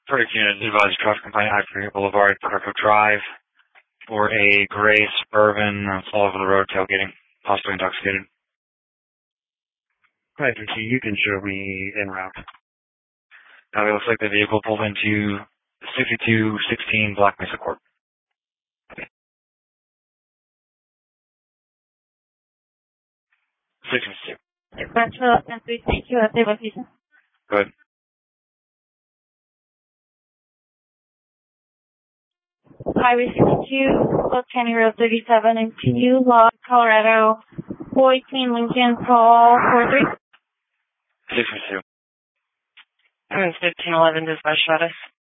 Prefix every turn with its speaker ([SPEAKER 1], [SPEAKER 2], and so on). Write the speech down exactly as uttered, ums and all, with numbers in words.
[SPEAKER 1] Verdict unit advised traffic complaint, Hyper Boulevard, Parco Drive, for a gray Suburban that's all over the road tailgating, possibly intoxicated.
[SPEAKER 2] Right, you can show me en route.
[SPEAKER 1] Now it looks like the vehicle pulled into sixty-two sixteen Black Mesa Court. sixty-two. Good.
[SPEAKER 3] Highway sixty-two, Oak County Road thirty-seven, and T U, Log, Colorado, fourteen Lincoln, call four three.
[SPEAKER 1] sixty-two.
[SPEAKER 4] I'm in fifteen eleven, dispatch status.